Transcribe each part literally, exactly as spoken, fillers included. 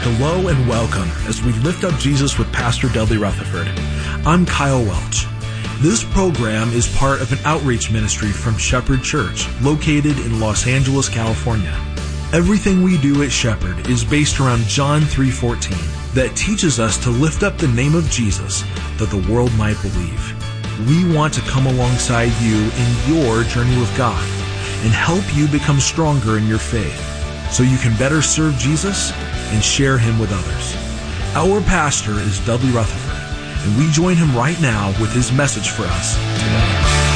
Hello and welcome as we lift up Jesus with Pastor Dudley Rutherford. I'm Kyle Welch. This program is part of an outreach ministry from Shepherd Church, located in Los Angeles, California. Everything we do at Shepherd is based around John three fourteen that teaches us to lift up the name of Jesus that the world might believe. We want to come alongside you in your journey with God and help you become stronger in your faith so you can better serve Jesus and share Him with others. Our pastor is Dudley Rutherford, and we join him right now with his message for us today.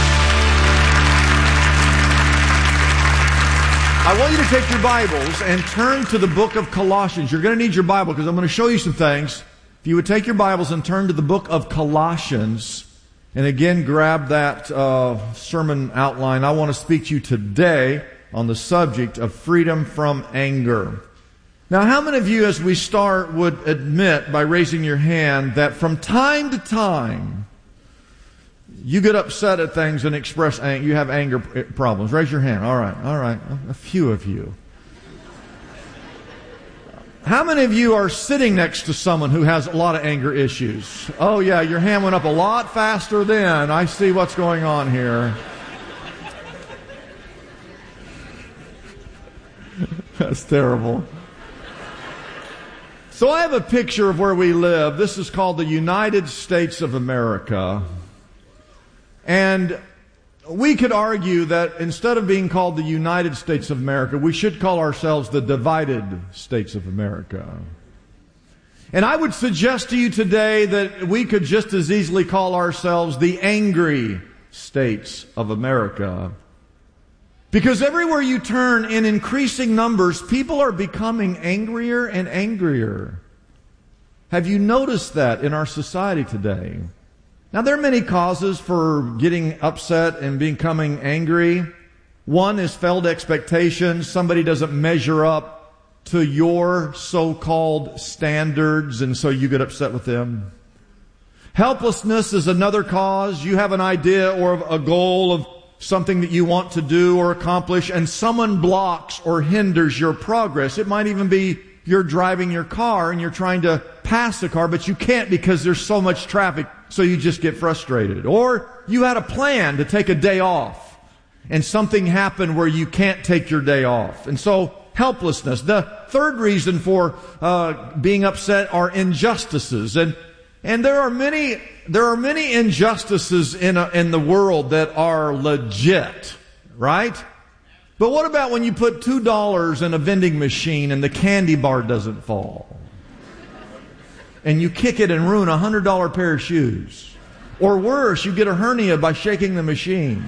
I want you to take your Bibles and turn to the book of Colossians. You're going to need your Bible because I'm going to show you some things. If you would take your Bibles and turn to the book of Colossians, and again grab that uh, sermon outline. I want to speak to you today on the subject of freedom from anger. Now, how many of you, as we start, would admit by raising your hand that from time to time you get upset at things and express anger? You have anger problems. Raise your hand. All right, all right. A few of you. How many of you are sitting next to someone who has a lot of anger issues? Oh, yeah, your hand went up a lot faster then. I see what's going on here. That's terrible. So I have a picture of where we live. This is called the United States of America. And we could argue that instead of being called the United States of America, we should call ourselves the divided States of America. And I would suggest to you today that we could just as easily call ourselves the angry States of America. Because everywhere you turn, in increasing numbers, people are becoming angrier and angrier. Have you noticed that in our society today? Now, there are many causes for getting upset and becoming angry. One is failed expectations. Somebody doesn't measure up to your so-called standards, and so you get upset with them. Helplessness is another cause. You have an idea or a goal of something that you want to do or accomplish, and someone blocks or hinders your progress. It might even be you're driving your car and you're trying to pass the car, but you can't because there's so much traffic, so you just get frustrated. Or you had a plan to take a day off, and something happened where you can't take your day off. And so, helplessness. The third reason for uh, being upset are injustices. And And there are many, there are many injustices in a, in the world that are legit, right? But what about when you put two dollars in a vending machine and the candy bar doesn't fall? And you kick it and ruin a hundred dollar pair of shoes. Or worse, you get a hernia by shaking the machine.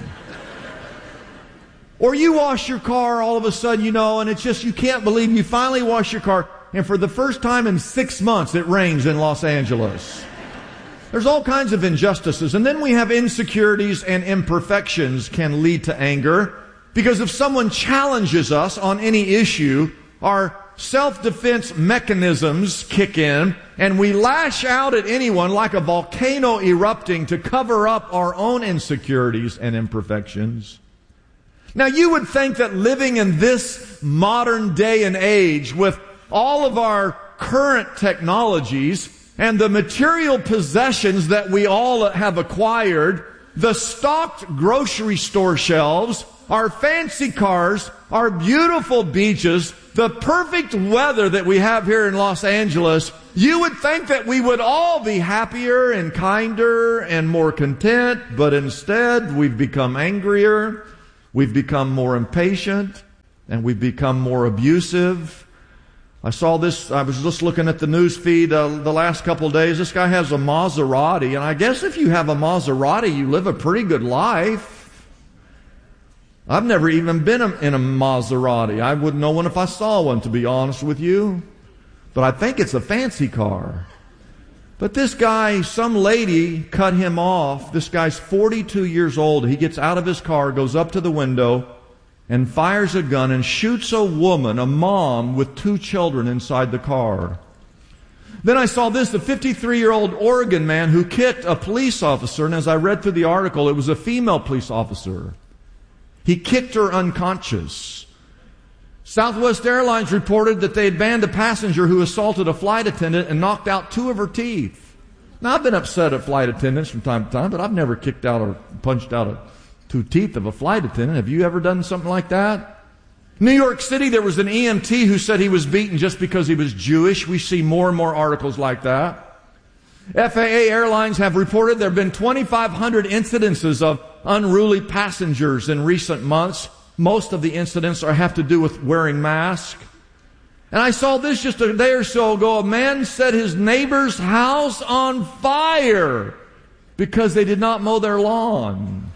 Or you wash your car all of a sudden, you know, and it's just, you can't believe you finally wash your car, and for the first time in six months it rains in Los Angeles. There's all kinds of injustices. And then we have insecurities and imperfections can lead to anger. Because if someone challenges us on any issue, our self-defense mechanisms kick in, and we lash out at anyone like a volcano erupting to cover up our own insecurities and imperfections. Now, you would think that living in this modern day and age with all of our current technologies and the material possessions that we all have acquired, the stocked grocery store shelves, our fancy cars, our beautiful beaches, the perfect weather that we have here in Los Angeles, you would think that we would all be happier and kinder and more content, but instead we've become angrier, we've become more impatient, and we've become more abusive. I saw this, I was just looking at the news feed uh, the last couple of days. This guy has a Maserati, and I guess if you have a Maserati, you live a pretty good life. I've never even been in a Maserati. I wouldn't know one if I saw one, to be honest with you. But I think it's a fancy car. But this guy, some lady cut him off. This guy's forty-two years old. He gets out of his car, goes up to the window, and fires a gun and shoots a woman, a mom with two children inside the car. Then I saw this, the fifty-three-year-old Oregon man who kicked a police officer, and as I read through the article, it was a female police officer. He kicked her unconscious. Southwest Airlines reported that they had banned a passenger who assaulted a flight attendant and knocked out two of her teeth. Now, I've been upset at flight attendants from time to time, but I've never kicked out or punched out a, two teeth of a flight attendant. Have you ever done something like that? New York City, there was an E M T who said he was beaten just because he was Jewish. We see more and more articles like that. F A A airlines have reported there have been twenty-five hundred incidences of unruly passengers in recent months. Most of the incidents are, have to do with wearing masks. And I saw this just a day or so ago. A man set his neighbor's house on fire because they did not mow their lawn.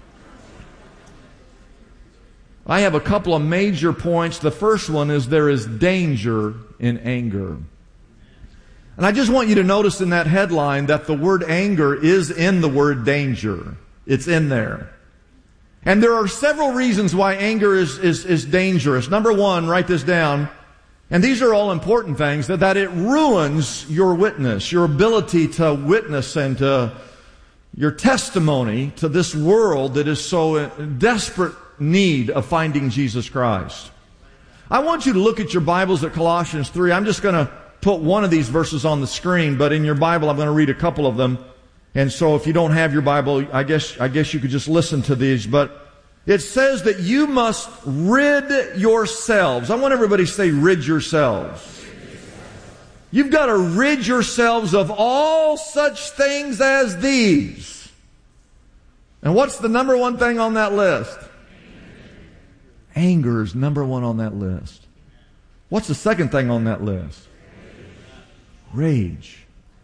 I have a couple of major points. The first one is there is danger in anger. And I just want you to notice in that headline that the word anger is in the word danger. It's in there. And there are several reasons why anger is, is, is dangerous. Number one, write this down, and these are all important things, that, that it ruins your witness, your ability to witness and to your testimony to this world that is so in desperate need of finding Jesus Christ. I want you to look at your Bibles at Colossians three. I'm just going to put one of these verses on the screen, but in your Bible I'm going to read a couple of them. And so if you don't have your Bible, I guess, I guess you could just listen to these. But it says that you must rid yourselves. I want everybody to say rid yourselves. You've got to rid yourselves of all such things as these. And what's the number one thing on that list? Anger is number one on that list. What's the second thing on that list? Rage.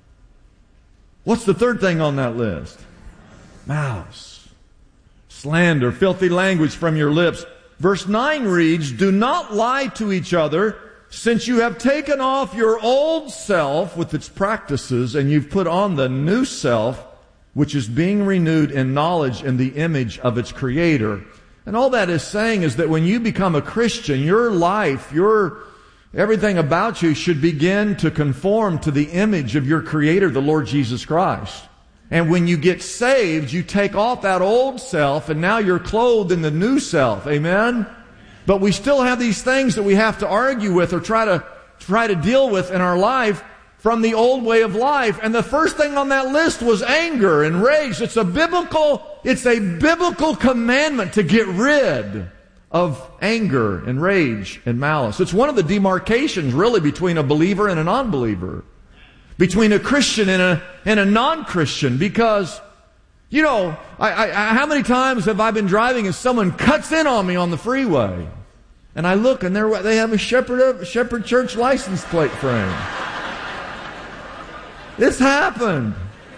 What's the third thing on that list? Malice. Slander, filthy language from your lips. Verse nine reads, do not lie to each other, since you have taken off your old self with its practices, and you've put on the new self, which is being renewed in knowledge in the image of its Creator. And all that is saying is that when you become a Christian, your life, your everything about you should begin to conform to the image of your Creator, the Lord Jesus Christ. And when you get saved, you take off that old self, and now you're clothed in the new self. Amen? But we still have these things that we have to argue with or try to try to deal with in our life from the old way of life. And the first thing on that list was anger and rage. It's a biblical, it's a biblical commandment to get rid of anger and rage and malice. It's one of the demarcations, really, between a believer and a non-believer. Between a Christian and a, and a non-Christian. Because, you know, I, I, how many times have I been driving and someone cuts in on me on the freeway? And I look and they're, they have a Shepherd, Shepherd Church license plate frame. It's happened.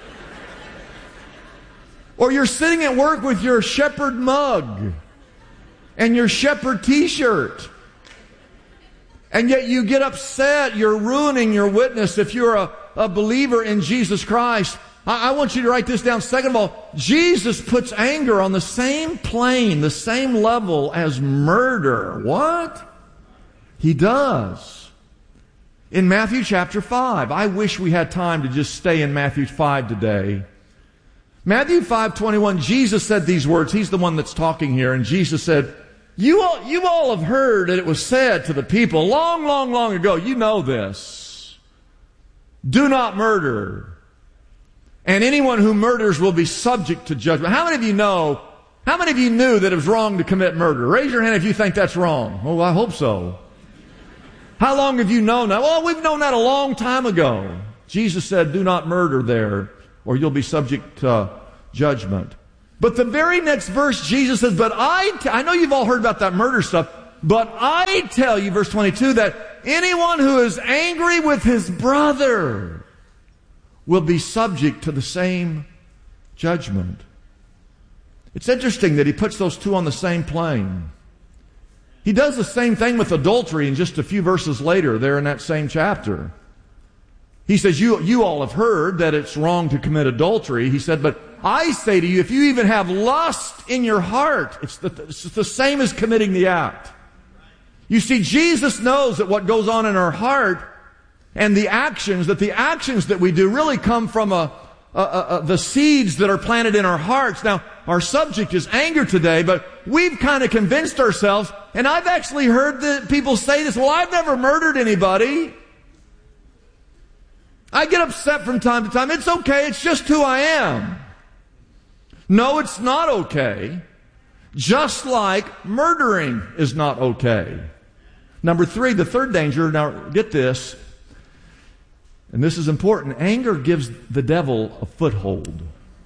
Or you're sitting at work with your Shepherd mug and your Shepherd t-shirt. And yet you get upset. You're ruining your witness if you're a, a believer in Jesus Christ. I, I want you to write this down. Second of all, Jesus puts anger on the same plane, the same level as murder. What? He does. In Matthew chapter five. I wish we had time to just stay in Matthew five today. Matthew five twenty-one, Jesus said these words. He's the one that's talking here. And Jesus said, You all, you all have heard that it was said to the people long, long, long ago. You know this. Do not murder. And anyone who murders will be subject to judgment. How many of you know, how many of you knew that it was wrong to commit murder? Raise your hand if you think that's wrong. Oh, I hope so. How long have you known that? Well, we've known that a long time ago. Jesus said, do not murder there, or you'll be subject to judgment. But the very next verse, Jesus says, but I, t- I know you've all heard about that murder stuff, but I tell you, verse twenty-two, that anyone who is angry with his brother will be subject to the same judgment. It's interesting that he puts those two on the same plane. He does the same thing with adultery in just a few verses later there in that same chapter. He says, you, you all have heard that it's wrong to commit adultery. He said, but I say to you, if you even have lust in your heart, it's the, it's the same as committing the act. You see, Jesus knows that what goes on in our heart and the actions, that the actions that we do really come from a, a, a, a, the seeds that are planted in our hearts. Now, our subject is anger today, but we've kind of convinced ourselves, and I've actually heard that people say this, well, I've never murdered anybody. I get upset from time to time. It's okay. It's just who I am. No, it's not okay. Just like murdering is not okay. Number three, the third danger, now get this, and this is important. Anger gives the devil a foothold.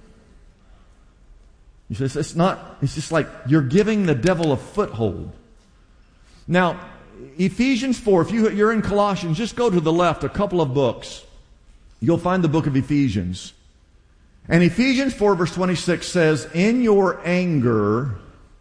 You say, it's not, it's just like you're giving the devil a foothold. Now, Ephesians four, if you, you're in Colossians, just go to the left a couple of books. You'll find the book of Ephesians. And Ephesians four verse twenty-six says, in your anger,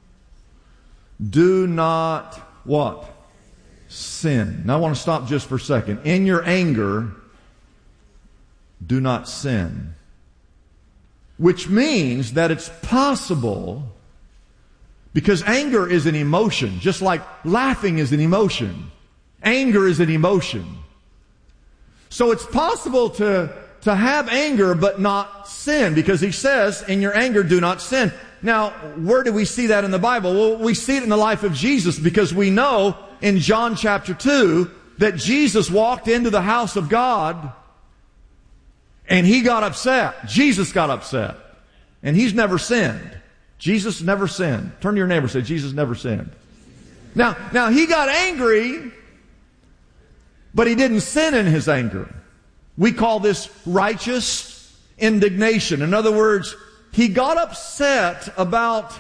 do not what? Sin. Now I want to stop just for a second. In your anger, do not sin. Which means that it's possible, because anger is an emotion, just like laughing is an emotion. Anger is an emotion. So it's possible to, to have anger but not sin, because he says, in your anger, do not sin. Now, where do we see that in the Bible? Well, we see it in the life of Jesus, because we know in John chapter two that Jesus walked into the house of God and he got upset. Jesus got upset. And he's never sinned. Jesus never sinned. Turn to your neighbor and say, Jesus never sinned. Now, now he got angry, but he didn't sin in his anger. We call this righteous indignation. In other words, he got upset about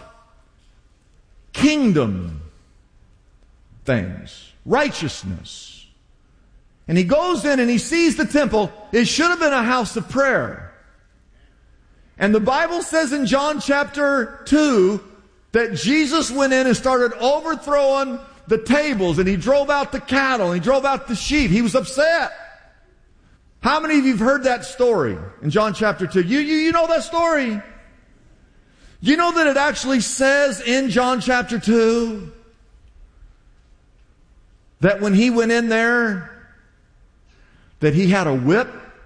kingdom things, righteousness. And he goes in and he sees the temple. It should have been a house of prayer. And the Bible says in John chapter two that Jesus went in and started overthrowing the tables, and he drove out the cattle, and he drove out the sheep. He was upset. How many of you have heard that story in John chapter two? You, you, you know that story? You know that it actually says in John chapter two that when he went in there, that he had a whip?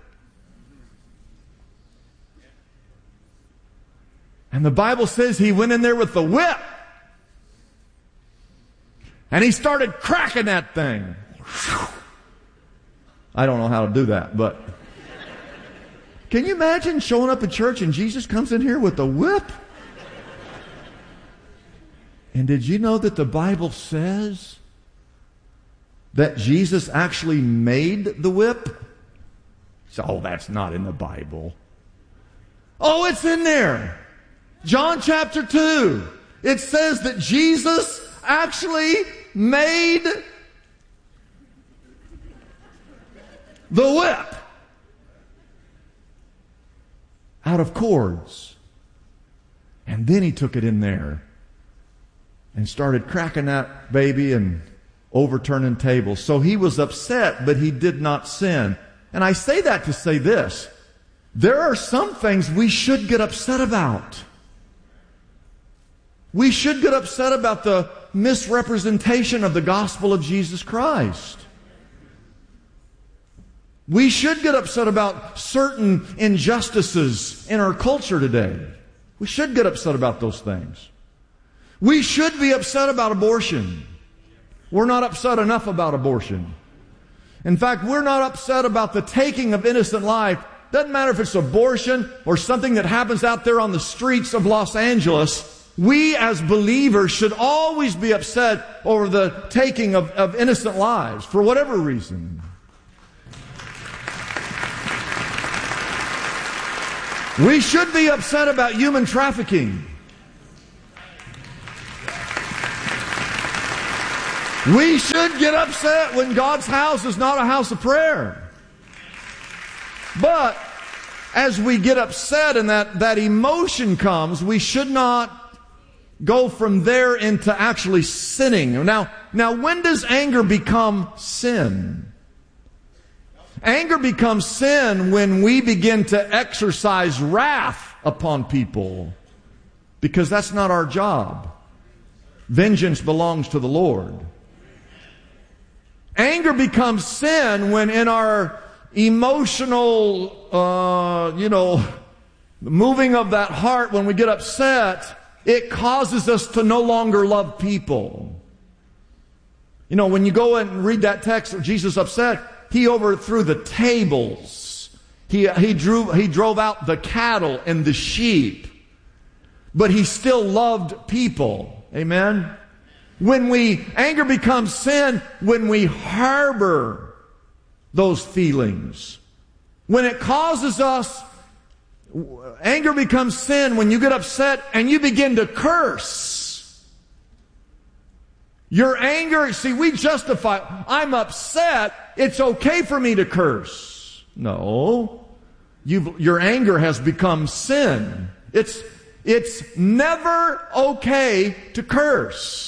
And the Bible says he went in there with the whip. And he started cracking that thing. I don't know how to do that, but can you imagine showing up at church and Jesus comes in here with a whip? And did you know that the Bible says that Jesus actually made the whip? So, oh, that's not in the Bible. Oh, it's in there. John chapter two. It says that Jesus actually made the whip out of cords. And then he took it in there and started cracking that baby and overturning tables. So he was upset, but he did not sin. And I say that to say this. There are some things we should get upset about. We should get upset about the misrepresentation of the gospel of Jesus Christ. We should get upset about certain injustices in our culture today. We should get upset about those things. We should be upset about abortion. We're not upset enough about abortion. In fact, we're not upset about the taking of innocent life. Doesn't matter if it's abortion or something that happens out there on the streets of Los Angeles. We as believers should always be upset over the taking of, of innocent lives for whatever reason. We should be upset about human trafficking. We should get upset when God's house is not a house of prayer. But as we get upset and that, that emotion comes, we should not go from there into actually sinning. Now, now when does anger become sin? Anger becomes sin when we begin to exercise wrath upon people, because that's not our job. Vengeance belongs to the Lord. Anger becomes sin when in our emotional, uh, you know, The moving of that heart when we get upset, it causes us to no longer love people. You know, when you go and read that text, Jesus upset, He overthrew the tables. He, he, drew, he drove out the cattle and the sheep. But He still loved people. Amen? When we, anger becomes sin when we harbor those feelings. When it causes us, anger becomes sin when you get upset and you begin to curse. Your anger, see, we justify, I'm upset, it's okay for me to curse. No. You've, your anger has become sin. It's, it's never okay to curse.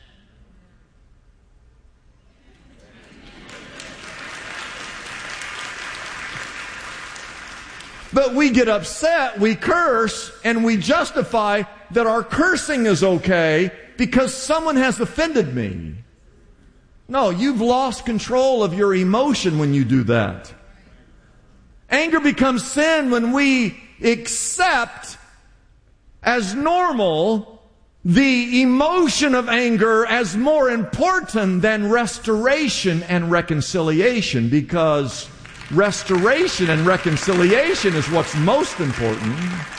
But we get upset, we curse, and we justify that our cursing is okay because someone has offended me. No, you've lost control of your emotion when you do that. Anger becomes sin when we accept as normal the emotion of anger as more important than restoration and reconciliation, because restoration and reconciliation is what's most important.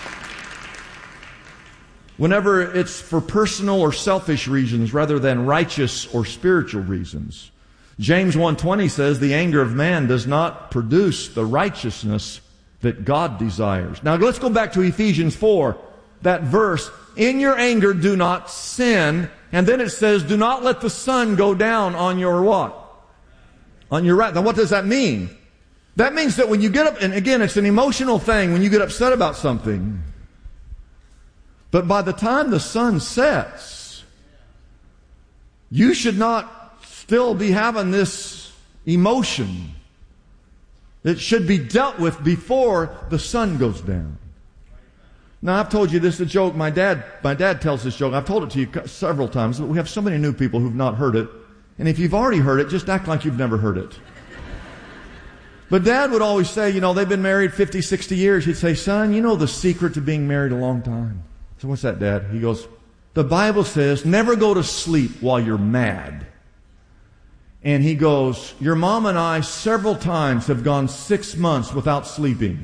Whenever it's for personal or selfish reasons rather than righteous or spiritual reasons. James one twenty says, the anger of man does not produce the righteousness that God desires. Now let's go back to Ephesians four, that verse, in your anger do not sin. And then it says, do not let the sun go down on your what? On your wrath. Now what does that mean? That means that when you get up, and again, it's an emotional thing when you get upset about something. But by the time the sun sets, you should not still be having this emotion. It should be dealt with before the sun goes down. Now, I've told you this is a joke. My dad, my dad tells this joke. I've told it to you several times, but we have so many new people who've not heard it. And if you've already heard it, just act like you've never heard it. But Dad would always say, you know, they've been married fifty, sixty years. He'd say, son, you know the secret to being married a long time? So what's that, Dad? He goes, the Bible says, never go to sleep while you're mad. And he goes, your mom and I several times have gone six months without sleeping.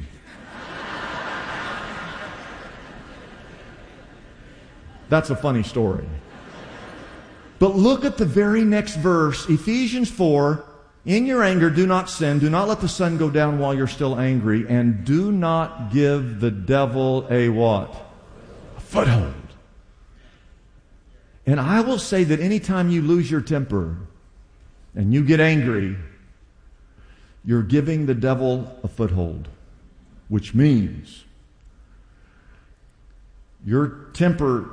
That's a funny story. But look at the very next verse, Ephesians four. In your anger, do not sin. Do not let the sun go down while you're still angry. And do not give the devil a what? A foothold. And I will say that anytime you lose your temper and you get angry, you're giving the devil a foothold. Which means your temper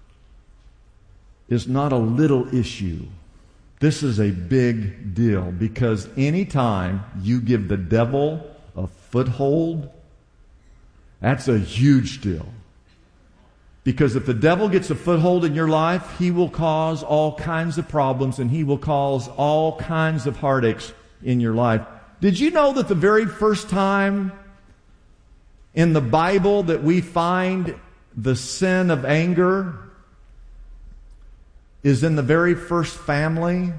is not a little issue. This is a big deal, because anytime you give the devil a foothold, that's a huge deal. Because if the devil gets a foothold in your life, he will cause all kinds of problems and he will cause all kinds of heartaches in your life. Did you know that the very first time in the Bible that we find the sin of anger is in the very first family?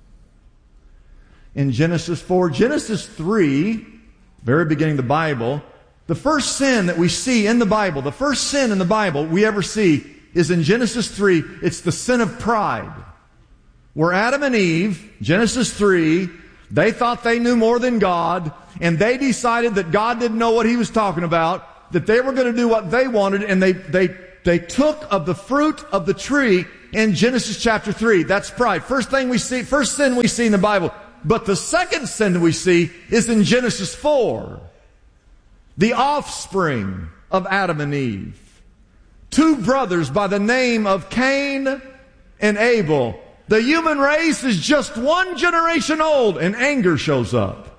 In Genesis four. Genesis three, very beginning of the Bible, the first sin that we see in the Bible, the first sin in the Bible we ever see is in Genesis three. It's the sin of pride. Where Adam and Eve, Genesis three, they thought they knew more than God, and they decided that God didn't know what He was talking about, that they were going to do what they wanted, and they, they, they took of the fruit of the tree in Genesis chapter three. That's pride. First thing we see, first sin we see in the Bible. But the second sin that we see is in Genesis four. The offspring of Adam and Eve. Two brothers by the name of Cain and Abel. The human race is just one generation old, and anger shows up.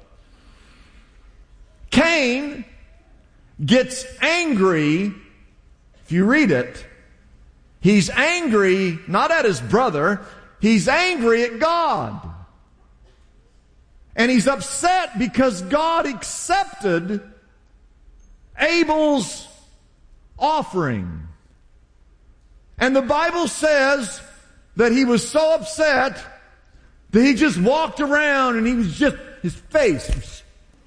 Cain gets angry. If you read it, he's angry not at his brother, he's angry at God. And he's upset because God accepted Abel's offering. And the Bible says that he was so upset that he just walked around and he was just, his face.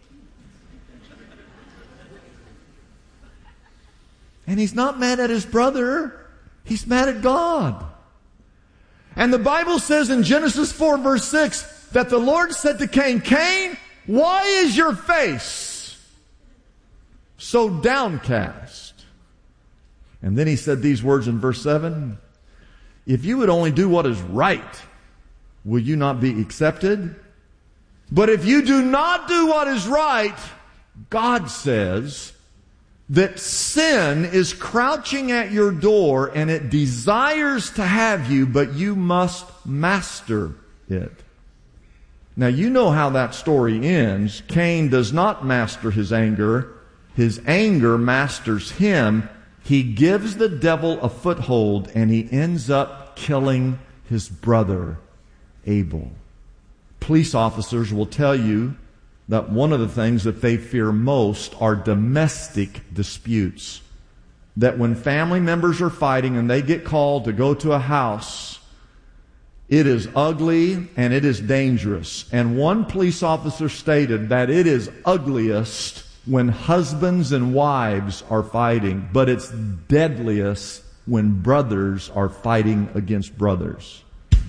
And he's not mad at his brother. He's mad at God. And the Bible says in Genesis four verse six that the Lord said to Cain, Cain, why is your face so downcast? And then he said these words in verse seven, if you would only do what is right, will you not be accepted? But if you do not do what is right, God says that sin is crouching at your door and it desires to have you, but you must master it. Now you know how that story ends. Cain does not master his anger. His anger masters him. He gives the devil a foothold and he ends up killing his brother, Abel. Police officers will tell you that one of the things that they fear most are domestic disputes. That when family members are fighting and they get called to go to a house, it is ugly and it is dangerous. And one police officer stated that it is ugliest when husbands and wives are fighting, but it's deadliest when brothers are fighting against brothers.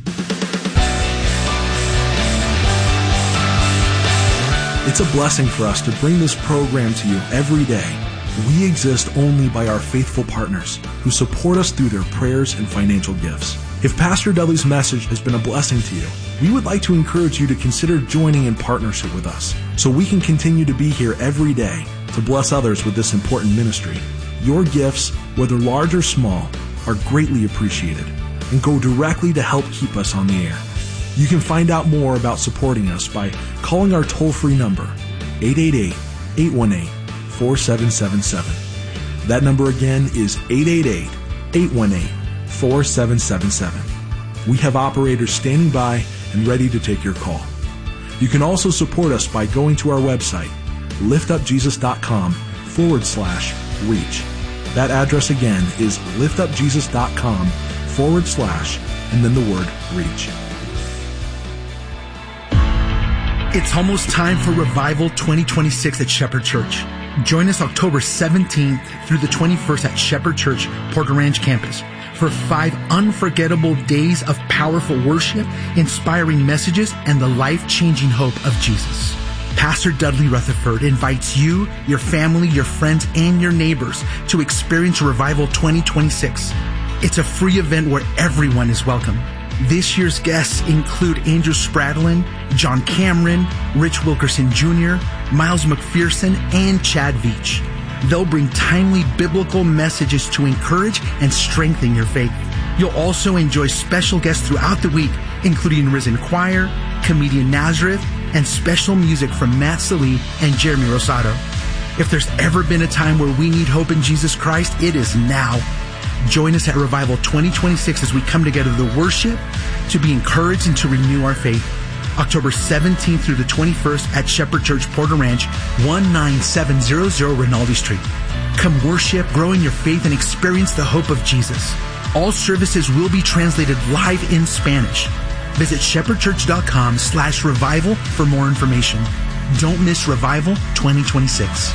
It's a blessing for us to bring this program to you every day. We exist only by our faithful partners who support us through their prayers and financial gifts. If Pastor Dudley's message has been a blessing to you, we would like to encourage you to consider joining in partnership with us so we can continue to be here every day to bless others with this important ministry. Your gifts, whether large or small, are greatly appreciated and go directly to help keep us on the air. You can find out more about supporting us by calling our toll-free number, eight eight eight, eight one eight, four seven seven seven. That number again is eight eight eight, eight one eight, four seven seven seven. We have operators standing by and ready to take your call. You can also support us by going to our website, liftupjesus.com forward slash reach. That address again is liftupjesus.com forward slash and then the word reach. It's almost time for Revival twenty twenty-six at Shepherd Church. Join us October seventeenth through the twenty-first at Shepherd Church, Porter Ranch campus for five unforgettable days of powerful worship, inspiring messages, and the life-changing hope of Jesus. Pastor Dudley Rutherford invites you, your family, your friends, and your neighbors to experience Revival twenty twenty-six. It's a free event where everyone is welcome. This year's guests include Andrew Spradlin, John Cameron, Rich Wilkerson Junior, Miles McPherson, and Chad Veach. They'll bring timely biblical messages to encourage and strengthen your faith. You'll also enjoy special guests throughout the week, including Risen Choir, comedian Nazareth, and special music from Matt Sallee and Jeremy Rosado. If there's ever been a time where we need hope in Jesus Christ, it is now. Join us at Revival twenty twenty-six as we come together to worship, to be encouraged, and to renew our faith. October seventeenth through the twenty-first at Shepherd Church, Porter Ranch, one nine seven zero zero Rinaldi Street. Come worship, grow in your faith, and experience the hope of Jesus. All services will be translated live in Spanish. Visit shepherdchurch.com slash revival for more information. Don't miss Revival twenty twenty-six.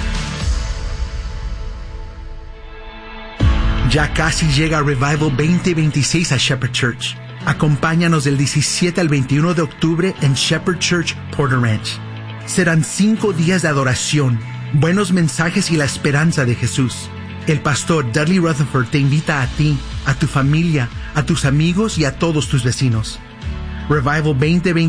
Ya casi llega Revival veinte veintiséis a Shepherd Church. Acompáñanos del diecisiete al veintiuno de octubre en Shepherd Church, Porter Ranch. Serán cinco días de adoración, buenos mensajes y la esperanza de Jesús. El pastor Dudley Rutherford te invita a ti, a tu familia, a tus amigos y a todos tus vecinos. Revival veinte veintiséis